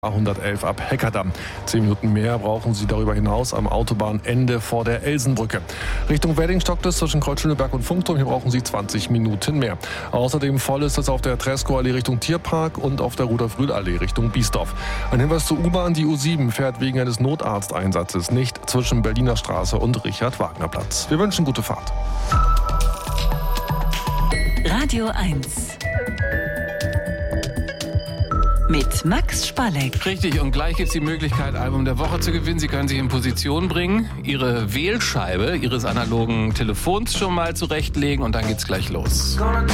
A111 ab Heckerdamm. 10 Minuten mehr brauchen Sie darüber hinaus am Autobahnende vor der Elsenbrücke. Richtung Wedding stockt es zwischen Kreuzschöneberg und Funkturm. Hier brauchen Sie 20 Minuten mehr. Außerdem voll ist es auf der Treskow-Allee Richtung Tierpark und auf der Rudolf-Rühl-Allee Richtung Biesdorf. Ein Hinweis zur U-Bahn. Die U7 fährt wegen eines Notarzteinsatzes nicht zwischen Berliner Straße und Richard-Wagner-Platz. Wir wünschen gute Fahrt. Radio 1 mit Max Spalleck. Richtig, und gleich gibt es die Möglichkeit, Album der Woche zu gewinnen. Sie können sich in Position bringen, Ihre Wählscheibe Ihres analogen Telefons schon mal zurechtlegen und dann geht's gleich los.